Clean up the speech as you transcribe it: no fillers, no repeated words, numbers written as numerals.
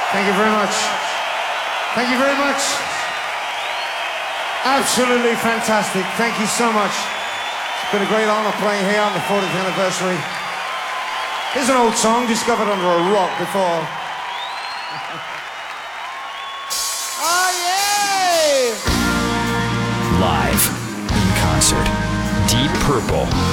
Thank you very much. Thank you very much. Absolutely fantastic. Thank you so much. It's been a great honor playing here on the 40th anniversary. Here's an old song discovered under a rock before. Oh, yeah! Live in concert, Deep Purple.